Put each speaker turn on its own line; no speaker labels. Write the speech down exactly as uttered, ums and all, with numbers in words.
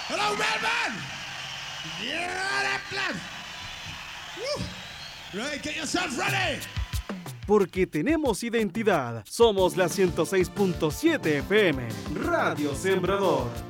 Hello, Melbourne! Yeah, that plan! Woo. Right, get yourself ready!
Porque tenemos identidad. Somos la ciento seis punto siete F M. Radio Sembrador.